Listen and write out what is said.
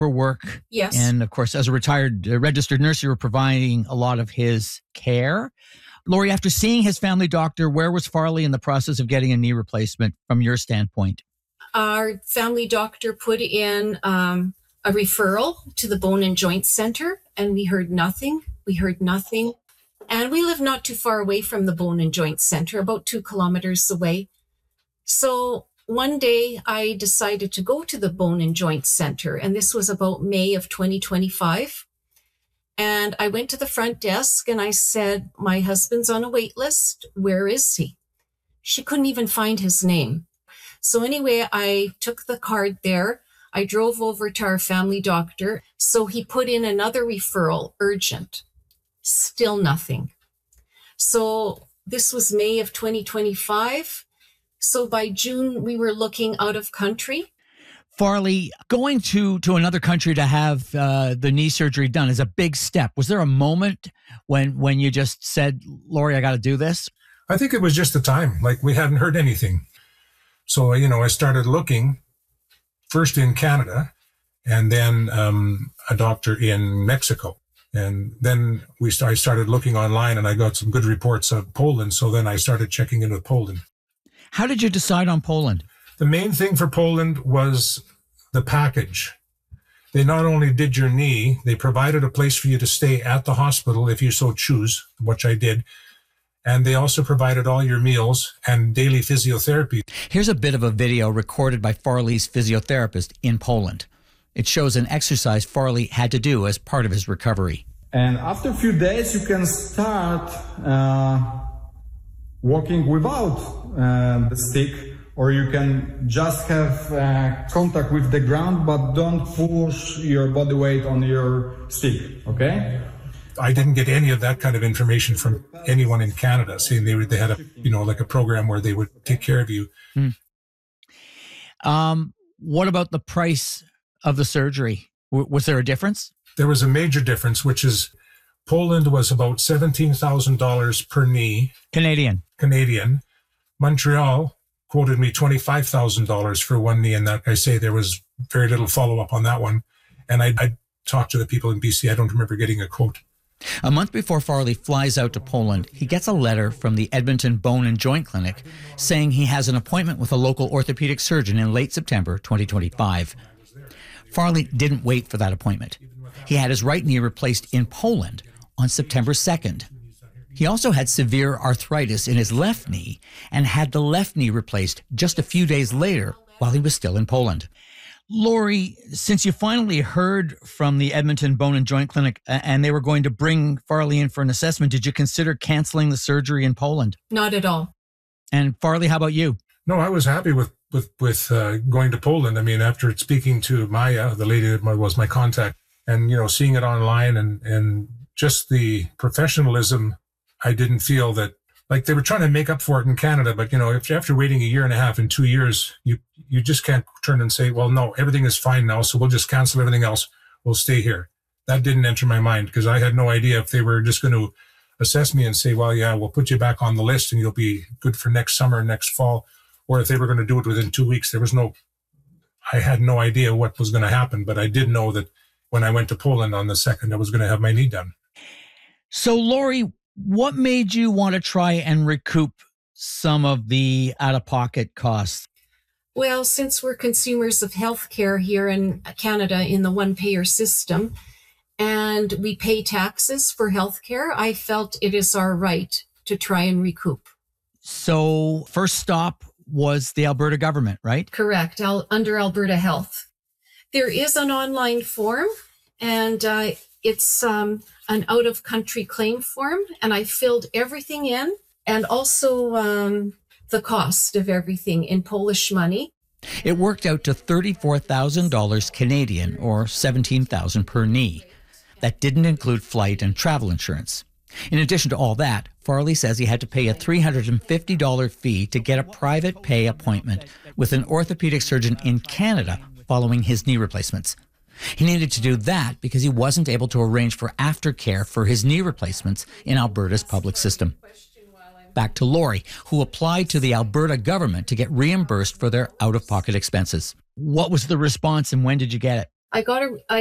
for work. Yes. And of course, as a retired registered nurse, you were providing a lot of his care. Lori, after seeing his family doctor, where was Farley in the process of getting a knee replacement from your standpoint? Our family doctor put in a referral to the Bone and Joint Center, and we heard nothing. And we live not too far away from the Bone and Joint Center, about 2 kilometers away. So one day I decided to go to the Bone and Joint Center, and this was about May of 2025. And I went to the front desk and I said, my husband's on a wait list. Where is he? She couldn't even find his name. So anyway, I took the card there. I drove over to our family doctor. So he put in another referral, urgent. Still nothing. So this was May of 2025. So by June, we were looking out of country. Farley, going to another country to have the knee surgery done is a big step. Was there a moment when you just said, Lori, I got to do this? I think it was just the time. Like, we hadn't heard anything. So, I started looking first in Canada and then a doctor in Mexico. And then I started looking online and I got some good reports of Poland. So then I started checking in with Poland. How did you decide on Poland? The main thing for Poland was the package. They not only did your knee, they provided a place for you to stay at the hospital if you so choose, which I did. And they also provided all your meals and daily physiotherapy. Here's a bit of a video recorded by Farley's physiotherapist in Poland. It shows an exercise Farley had to do as part of his recovery. And after a few days, you can start walking without the stick, or you can just have contact with the ground, but don't push your body weight on your stick, okay? I didn't get any of that kind of information from anyone in Canada, saying they had a program where they would take care of you. What about the price of the surgery? Was there a difference? There was a major difference, which is Poland was about $17,000 per knee. Canadian. Montreal quoted me $25,000 for one knee. And like I say, there was very little follow-up on that one. And I talked to the people in BC. I don't remember getting a quote. A month before Farley flies out to Poland, he gets a letter from the Edmonton Bone and Joint Clinic saying he has an appointment with a local orthopedic surgeon in late September 2025. Farley didn't wait for that appointment. He had his right knee replaced in Poland on September 2nd. He also had severe arthritis in his left knee and had the left knee replaced just a few days later while he was still in Poland. Lori, since you finally heard from the Edmonton Bone and Joint Clinic and they were going to bring Farley in for an assessment, did you consider canceling the surgery in Poland? Not at all. And Farley, how about you? No, I was happy with going to Poland. I mean, after speaking to Maya, the lady that was my contact, and, seeing it online and just the professionalism, I didn't feel that, like, they were trying to make up for it in Canada. But, if after waiting a year and a half and 2 years, you just can't turn and say, well, no, everything is fine now, so we'll just cancel everything else. We'll stay here. That didn't enter my mind because I had no idea if they were just going to assess me and say, well, yeah, we'll put you back on the list and you'll be good for next summer, next fall, or if they were going to do it within 2 weeks. I had no idea what was going to happen, but I did know that when I went to Poland on the 2nd, I was going to have my knee done. So, Lori, what made you want to try and recoup some of the out-of-pocket costs? Well, since we're consumers of healthcare here in Canada in the one-payer system, and we pay taxes for healthcare, I felt it is our right to try and recoup. So, first stop was the Alberta government, right? Correct, under Alberta Health. There is an online form, and it's an out-of-country claim form, and I filled everything in, and also the cost of everything in Polish money. It worked out to $34,000 Canadian, or $17,000 per knee. That didn't include flight and travel insurance. In addition to all that, Farley says he had to pay a $350 fee to get a private pay appointment with an orthopedic surgeon in Canada following his knee replacements. He needed to do that because he wasn't able to arrange for aftercare for his knee replacements in Alberta's public system. Back to Lori, who applied to the Alberta government to get reimbursed for their out-of-pocket expenses. What was the response and when did you get it? I